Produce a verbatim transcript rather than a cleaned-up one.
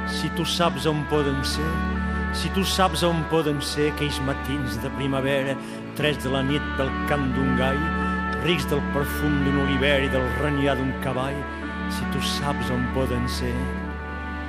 Si tu saps on poden ser, si tu saps on poden ser aquells matins de primavera, tres de la nit pel cant d'un gai, rics del perfum d'un oliver i del renyar d'un cavall, si tu saps on poden ser,